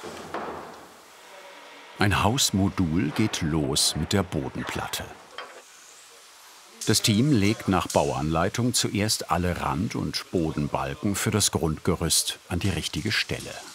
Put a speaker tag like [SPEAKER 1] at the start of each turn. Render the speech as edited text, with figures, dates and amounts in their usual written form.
[SPEAKER 1] Ein Hausmodul geht los mit der Bodenplatte. Das Team legt nach Bauanleitung zuerst alle Rand- und Bodenbalken für das Grundgerüst an die richtige Stelle.